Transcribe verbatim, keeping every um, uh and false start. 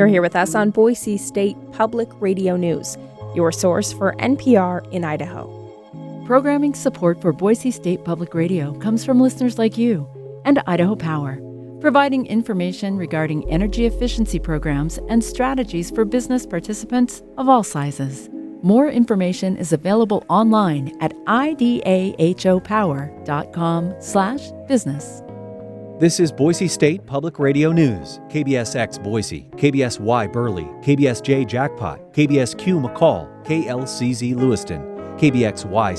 You're here with us on Boise State Public Radio News, your source for N P R in Idaho. Programming support for Boise State Public Radio comes from listeners like you and Idaho Power, providing information regarding energy efficiency programs and strategies for business participants of all sizes. More information is available online at idahopower.com slash business. This is Boise State Public Radio News, K B S X Boise, K B S Y Burley, K B S J Jackpot, K B S Q McCall, K L C Z Lewiston, K B X Y